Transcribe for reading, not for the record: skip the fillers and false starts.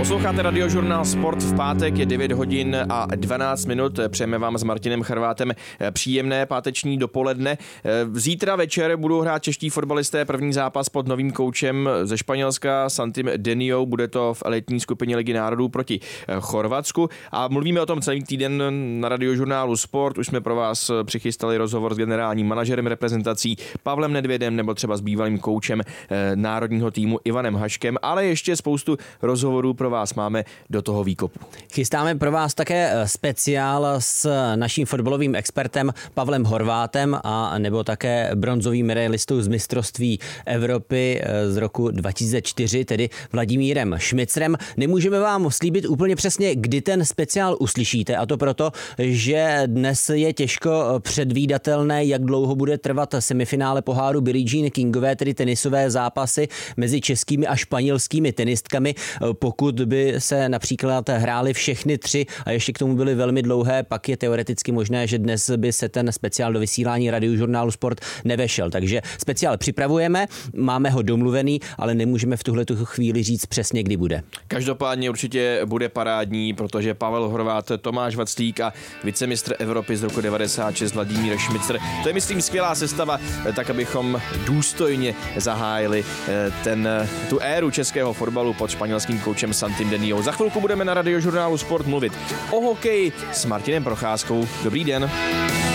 Posloucháte Radiožurnál Sport, v pátek je 9 hodin a 12 minut. Přejeme vám s Martinem Charvátem příjemné páteční dopoledne. Zítra večer budou hrát čeští fotbalisté první zápas pod novým koučem ze Španělska Santim Deniou. Bude to v elitní skupině Ligy národů proti Chorvatsku. A mluvíme o tom celý týden na Radiožurnálu Sport. Už jsme pro vás přichystali rozhovor s generálním manažerem reprezentací Pavlem Nedvědem nebo třeba s bývalým koučem národního týmu Ivanem Haškem, ale ještě spoustu rozhovorů pro vás máme do toho výkopu. Chystáme pro vás také speciál s naším fotbalovým expertem Pavlem Horvátem a nebo také bronzovým medailistou z mistrovství Evropy z roku 2004, tedy Vladimírem Šmicrem. Nemůžeme vám slíbit úplně přesně, kdy ten speciál uslyšíte, a to proto, že dnes je těžko předvídatelné, jak dlouho bude trvat semifinále poháru Billie Jean Kingové, tedy tenisové zápasy mezi českými a španělskými tenistkami. Pokud by se například hrály všechny tři a ještě k tomu byly velmi dlouhé, pak je teoreticky možné, že dnes by se ten speciál do vysílání Radiožurnálu Sport nevešel. Takže speciál připravujeme, máme ho domluvený, ale nemůžeme v tuhletu chvíli říct přesně, kdy bude. Každopádně určitě bude parádní, protože Pavel Horvát, Tomáš Vaclík a vicemistr Evropy z roku 96 Vladimír Šmicr. To je, myslím, skvělá sestava, tak abychom důstojně zahájili tu éru českého fotbalu pod španělským koučem Santim Deniou. Za chvilku budeme na Radiožurnálu Sport mluvit o hokeji s Martinem Procházkou. Dobrý den.